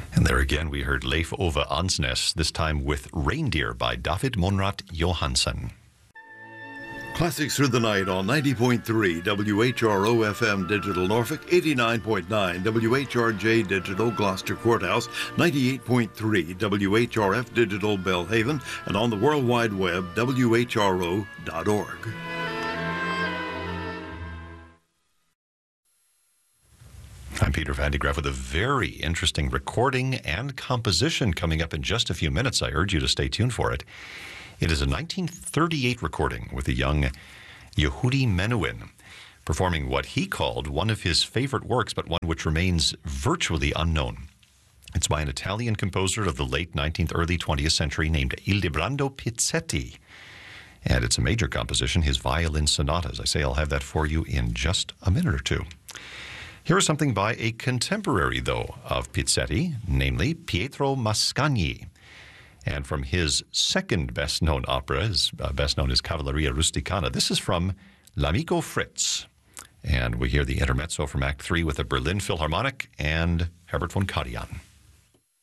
And there again, we heard Leif Ove Ansnes, this time with Reindeer by David Monrad Johansson. Classics through the night on 90.3 WHRO FM Digital Norfolk, 89.9 WHRJ Digital Gloucester Courthouse, 98.3 WHRF Digital Belhaven, and on the World Wide Web, WHRO.org. I'm Peter Van de Graaff with a very interesting recording and composition coming up in just a few minutes. I urge you to stay tuned for it. It is a 1938 recording with a young Yehudi Menuhin performing what he called one of his favorite works, but one which remains virtually unknown. It's by an Italian composer of the late 19th, early 20th century named Ildebrando Pizzetti. And it's a major composition, his violin sonata. As I say, I'll have that for you in just a minute or two. Here is something by a contemporary, though, of Pizzetti, namely Pietro Mascagni. And from his second best-known opera, best known as Cavalleria Rusticana, this is from L'Amico Fritz. And we hear the intermezzo from Act 3 with the Berlin Philharmonic and Herbert von Karajan.